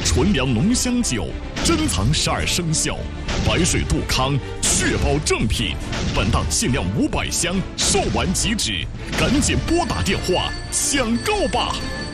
纯粮浓香酒，珍藏12生肖，白水杜康，确保正品。本档限量500箱，售完即止，赶紧拨打电话抢购吧！